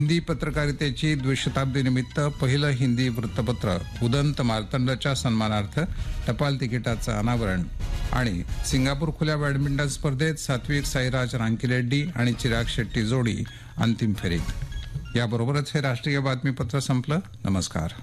हिंदी पत्रकारितेची द्विशताब्दीनिमित्त पहिलं हिंदी वृत्तपत्र उदंत मार्तंडच्या सन्मानार्थ टपाल तिकिटाचं अनावरण आणि सिंगापूर खुल्या बॅडमिंटन स्पर्धेत सात्विक साईराज रांकिरेड्डी आणि चिराग शेट्टी जोडी अंतिम फेरीत. याबरोबरच हे राष्ट्रीय बातमीपत्र संपलं. नमस्कार.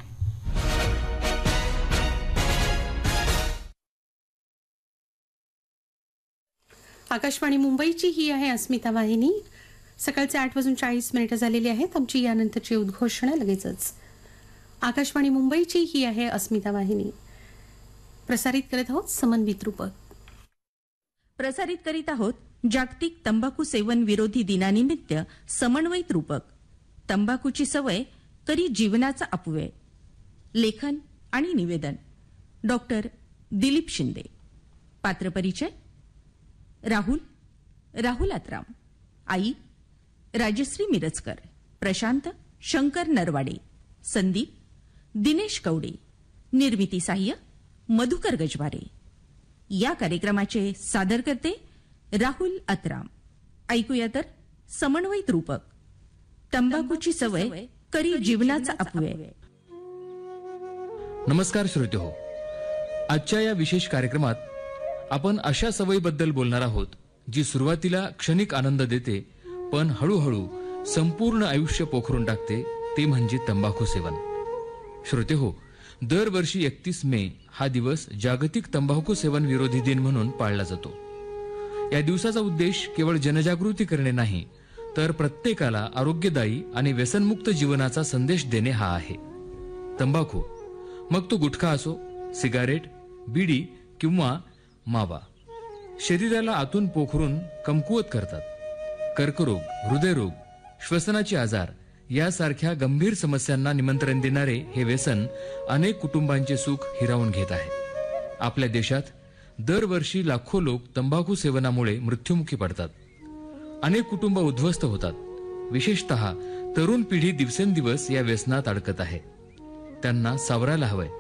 आकाशवाणी मुंबईची ही आहे अस्मिता वाहिनी. सकाळचे 8:40 झालेली आहेत. आमची यानंतरची उद्घोषणा लगेचच. आकाशवाणी मुंबईची ही आहे अस्मिता वाहिनी. प्रसारित करत आहोत समन्वित रूपक. प्रसारित करीत आहोत जागतिक तंबाखू सेवन विरोधी दिनानिमित्त समन्वयित रूपक. तंबाखूची सवय करी जीवनाचा अपव्यय. लेखन आणि निवेदन डॉक्टर दिलीप शिंदे. पात्रपरिचय राहुल आत्राम. आई राजश्री मिरजकर. प्रशांत शंकर नरवाडे. संदीप दिनेश कवडे. निर्मिती सहाय्य मधुकर गजवारे. या कार्यक्रमाचे सादर करते राहुल आत्राम. ऐकूया तर समन्वयित रूपक. तंबाखूची सवय करी जीवनाचा अपव्यय. नमस्कार श्रोतेहो. आजच्या या विशेष कार्यक्रमात आपण अशा सवयीबद्दल बोलणार आहोत जी सुरुवातीला क्षणिक आनंद देते पण हळूहळू संपूर्ण आयुष्य पोखरून टाकते. ते म्हणजे तंबाखू सेवन. श्रोतेहो, दरवर्षी 31 मे हा दिवस जागतिक तंबाखू सेवन विरोधी दिन म्हणून पाळला जातो. या दिवसाचा उद्देश केवळ जनजागृती करणे नाही तर प्रत्येकाला आरोग्यदायी आणि व्यसनमुक्त जीवनाचा संदेश देणे हा आहे. तंबाखू, मग तो गुटखा असो, सिगारेट, बिडी किंवा मावा, शरीराला आतून पोखरून कमकुवत करतात. कर्करोग, हृदयरोग, श्वसनाचे आजार यासारख्या गंभीर समस्यांना निमंत्रण देणारे हे व्यसन अनेक कुटुंबांचे सुख हिरावून घेत आहे. आपल्या देशात दरवर्षी लाखो लोक तंबाखू सेवनामुळे मृत्युमुखी पडतात. अनेक कुटुंब उद्ध्वस्त होतात. विशेषतः तरुण पिढी दिवसेंदिवस या व्यसनात अडकत आहे. त्यांना सावरायला हवंय.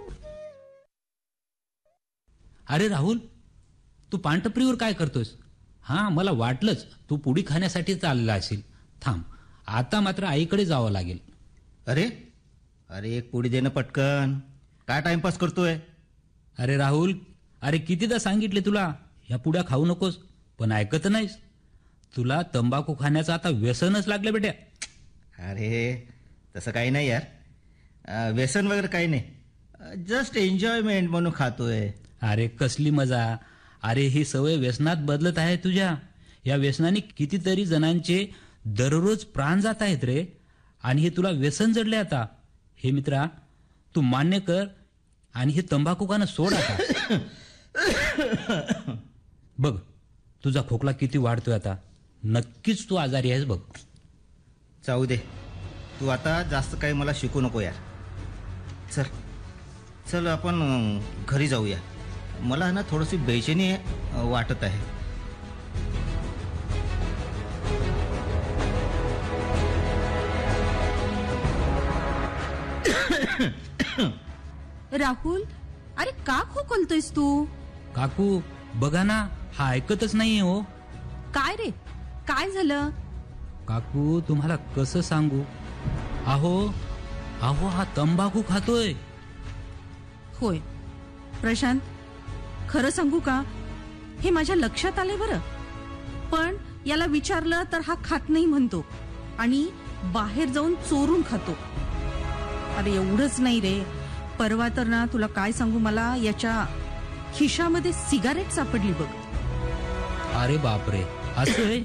अरे राहुल, तू पानटपरीवर काय करतोयस? हा, मला वाटलंच तू पुडी खाण्यासाठी चालला असेल. थांब, आता मात्र आईकडे जावं लागेल. अरे अरे एक पुडी देणं पटकन. काय टाइमपास करतोय? अरे राहुल, अरे कितीदा सांगितले तुला या पुड्या खाऊ नकोस, पण ऐकत नाहीस. तुला तंबाखू खाण्याचं आता व्यसनच लागलं बेट्या. अरे तसं काही नाही यार, व्यसन वगैरे काही नाही, जस्ट एन्जॉयमेंट म्हणून खातोय. अरे कसली मजा. अरे ही सवय व्यसनात बदलत आहे तुझ्या. या व्यसनाने कितीतरी जणांचे दररोज प्राण जात आहेत रे. आणि हे तुला व्यसन जडले आता. हे मित्रा, तू मान्य कर आणि हे तंबाखू खाणं सोड आता. बघ, तुझा खोकला किती वाढतोय आता. नक्कीच तू आजारी आहेस बघ. जाऊ दे, तू आता जास्त काही मला शिकू नको यार. चल चल आपण घरी जाऊया. मला ना थोडीशी बेचैनी वाटत आहे. राहुल, अरे का खोकलतोयस तू? काकू बघा ना, हा ऐकतच नाहीये हो. काय रे, काय झालं? काकू तुम्हाला कसं सांगू. अहो अहो हा तंबाखू खातोय. होय प्रशांत, खरं सांगू का, हे माझ्या लक्षात आले बरं. पण याला विचारलं तर हा खात नाही म्हणतो आणि बाहेर जाऊन चोरून खातो. अरे एवढंच नाही रे, परवा तर ना तुला काय सांगू, मला याच्या खिशामध्ये सिगारेट सापडली बघ. अरे बापरे, असं आहे.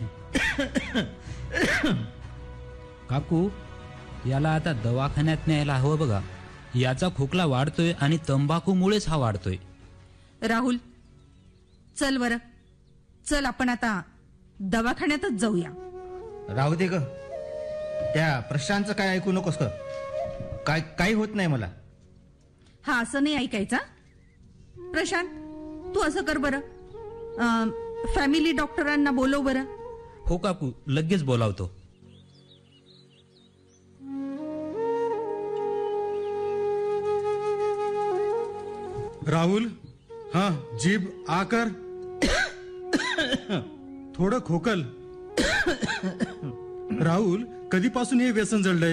काकू याला आता दवाखान्यात न्यायला हवं बघा. याचा खोकला वाढतोय आणि तंबाखूमुळेच हा वाढतोय. राहुल चल बरं, चल आपण आता दवाखान्यातच जाऊया. राहू दे ग, त्या प्रशांतचं काय ऐकू नकोस का. काय काही होत नाही मला. हा असं नाही ऐकायचा. प्रशांत तू असं कर बरं, फॅमिली डॉक्टरांना बोलव बरं. हो काकू, लगेच बोलावतो. राहुल, हाँ जीभ आकर. थोडं खोकल. राहुल कधीपासून हे व्यसन जडलंय?